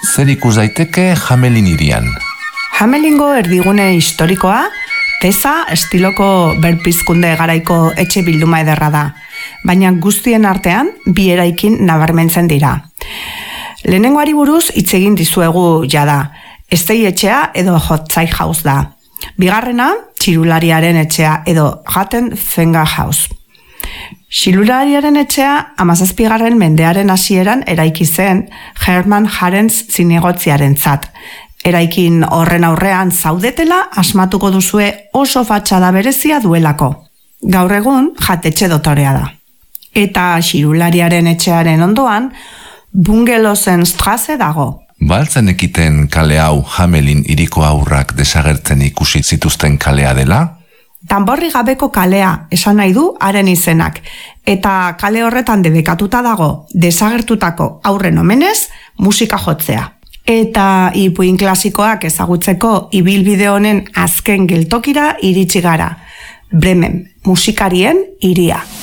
zer ikus daiteke Hamelin hirian? Hamelingo erdigune historikoa, Teza estiloko berpizkunde garaiko etxe bilduma ederra da, baina guztien artean bi eraikin nabarmentzen dira. Lehenengoari buruz hitz egin dizuegu jada, Estei etxea edo Hotzai House da. Bigarrena, Txirulariaren etxea edo Gaten Fenga House. Txirulariaren etxea 17. mendearen hasieran eraiki zen Hermann Harens zinegotziarentzat. Eraikin horren aurrean zaudetela asmatuko duzue oso fatxada berezia duelako. Gaur egun jatetxe dotorea da. Eta Txirulariaren etxearen ondoan Bungelosen Straße dago. Baltzen ekiten kale hau Hamelin hiriko aurrak desagertzen ikusi zituzten kalea dela? Danborri gabeko kalea esan nahi du haren izenak, eta kale horretan debekatuta dago desagertutako aurren omenez musika jotzea. Eta ipuin klasikoak ezagutzeko ibilbide honen azken geltokira iritsi gara. Bremen, musikarien hiria.